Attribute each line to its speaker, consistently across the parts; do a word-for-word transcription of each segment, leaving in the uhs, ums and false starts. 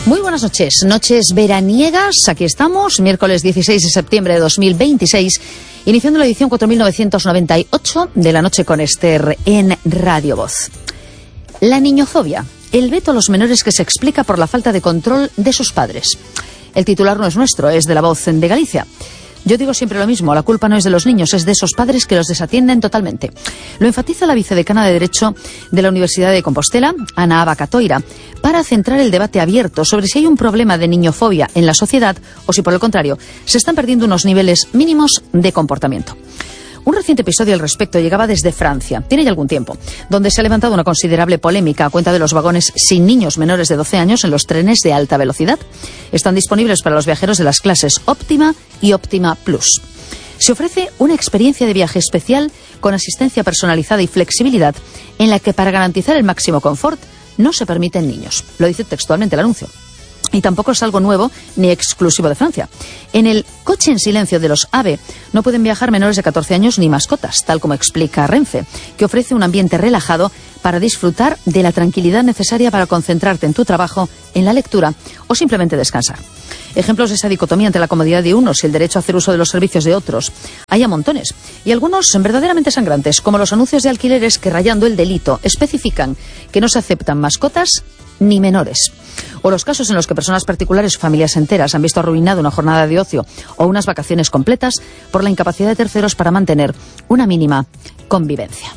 Speaker 1: Muy buenas noches, noches veraniegas, aquí estamos, miércoles dieciséis de septiembre de dos mil veintiséis, iniciando la edición cuatro mil novecientos noventa y ocho de La Noche con Esther en Radio Voz. La niñofobia, el veto a los menores que se explica por la falta de control de sus padres. El titular no es nuestro, es de La Voz de Galicia. Yo digo siempre lo mismo, la culpa no es de los niños, es de esos padres que los desatienden totalmente. Lo enfatiza la vicedecana de Derecho de la Universidad de Compostela, Ana Aba Catoira, para centrar el debate abierto sobre si hay un problema de niñofobia en la sociedad o si, por el contrario, se están perdiendo unos niveles mínimos de comportamiento. Un reciente episodio al respecto llegaba desde Francia, tiene ya algún tiempo, donde se ha levantado una considerable polémica a cuenta de los vagones sin niños menores de doce años en los trenes de alta velocidad. Están disponibles para los viajeros de las clases Óptima y Óptima Plus. Se ofrece una experiencia de viaje especial con asistencia personalizada y flexibilidad en la que, para garantizar el máximo confort, no se permiten niños. Lo dice textualmente el anuncio. Y tampoco es algo nuevo ni exclusivo de Francia. En el coche en silencio de los AVE no pueden viajar menores de catorce años ni mascotas, tal como explica Renfe, que ofrece un ambiente relajado para disfrutar de la tranquilidad necesaria para concentrarte en tu trabajo, en la lectura o simplemente descansar. Ejemplos de esa dicotomía entre la comodidad de unos y el derecho a hacer uso de los servicios de otros hay a montones, y algunos son verdaderamente sangrantes, como los anuncios de alquileres que, rayando el delito, especifican que no se aceptan mascotas ni menores. O los casos en los que personas particulares o familias enteras han visto arruinada una jornada de ocio o unas vacaciones completas por la incapacidad de terceros para mantener una mínima convivencia.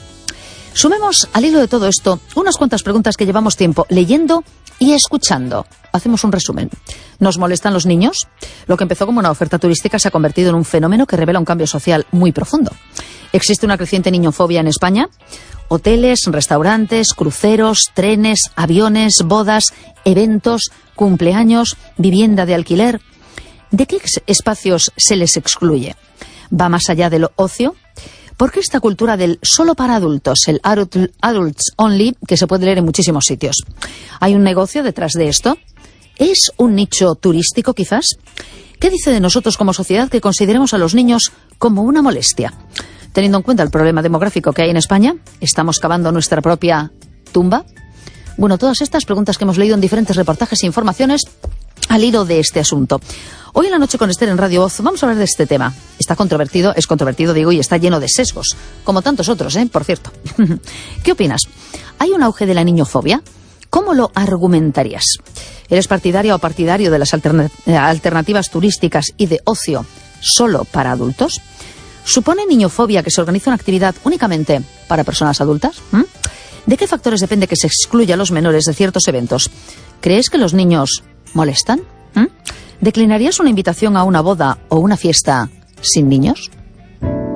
Speaker 1: Sumemos al hilo de todo esto unas cuantas preguntas que llevamos tiempo leyendo y escuchando. Hacemos un resumen. ¿Nos molestan los niños? Lo que empezó como una oferta turística se ha convertido en un fenómeno que revela un cambio social muy profundo. ¿Existe una creciente niñofobia en España? Hoteles, restaurantes, cruceros, trenes, aviones, bodas, eventos, cumpleaños, vivienda de alquiler. ¿De qué espacios se les excluye? ¿Va más allá del ocio? ¿Por qué esta cultura del solo para adultos, el adult, adults only, que se puede leer en muchísimos sitios? ¿Hay un negocio detrás de esto? ¿Es un nicho turístico quizás? ¿Qué dice de nosotros como sociedad que consideremos a los niños como una molestia? Teniendo en cuenta el problema demográfico que hay en España, ¿estamos cavando nuestra propia tumba? Bueno, todas estas preguntas que hemos leído en diferentes reportajes e informaciones al hilo de este asunto. Hoy en La Noche con Esther en Radio Voz vamos a hablar de este tema. Está controvertido, es controvertido, digo, y está lleno de sesgos, como tantos otros, ¿eh? Por cierto. ¿Qué opinas? ¿Hay un auge de la niñofobia? ¿Cómo lo argumentarías? ¿Eres partidaria o partidario de las alterna- alternativas turísticas y de ocio solo para adultos? ¿Supone niñofobia que se organiza una actividad únicamente para personas adultas? ¿Mm? ¿De qué factores depende que se excluya a los menores de ciertos eventos? ¿Crees que los niños molestan? ¿Mm? ¿Declinarías una invitación a una boda o una fiesta sin niños?